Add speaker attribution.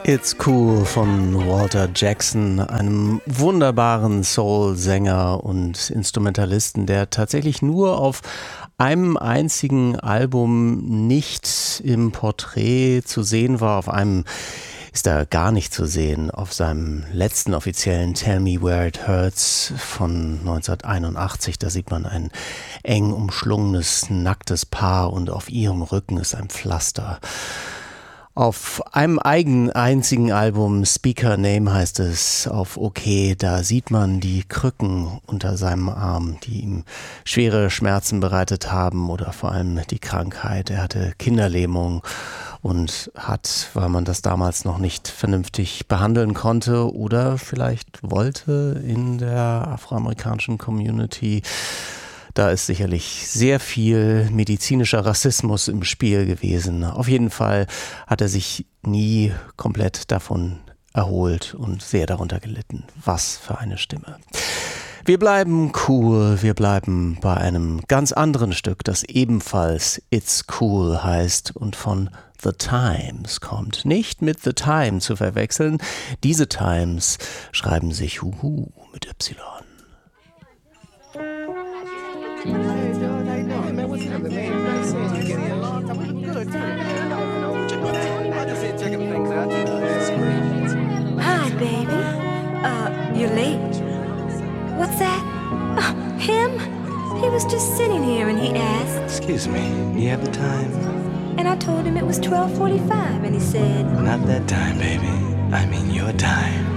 Speaker 1: It's Cool von Walter Jackson, einem wunderbaren Soul-Sänger und Instrumentalisten, der tatsächlich nur auf einem einzigen Album nicht im Porträt zu sehen war. Auf einem ist er gar nicht zu sehen. Auf seinem letzten offiziellen Tell Me Where It Hurts von 1981, da sieht man ein eng umschlungenes, nacktes Paar und auf ihrem Rücken ist ein Pflaster. Auf einem einzigen Album, Speaker Name heißt es, auf OK, da sieht man die Krücken unter seinem Arm, die ihm schwere Schmerzen bereitet haben oder vor allem die Krankheit. Er hatte Kinderlähmung und hat, weil man das damals noch nicht vernünftig behandeln konnte oder vielleicht wollte in der afroamerikanischen Community, da ist sicherlich sehr viel medizinischer Rassismus im Spiel gewesen. Auf jeden Fall hat er sich nie komplett davon erholt und sehr darunter gelitten. Was für eine Stimme. Wir bleiben cool, wir bleiben bei einem ganz anderen Stück, das ebenfalls It's Cool heißt und von The Times kommt. Nicht mit The Time zu verwechseln. Diese Times schreiben sich mit Y.
Speaker 2: Hey, Doug, how you doing, man? What's happening, man? Everybody says you getting along. We good, too, man. No, what you doing? I just here checking things out. It's great.
Speaker 3: Hi, baby. You're late. What's that? Him? He was just sitting here and he asked.
Speaker 4: Excuse me, you have the time?
Speaker 3: And I told him it was 12:45 and he said,
Speaker 4: Not that time, baby. I mean your time.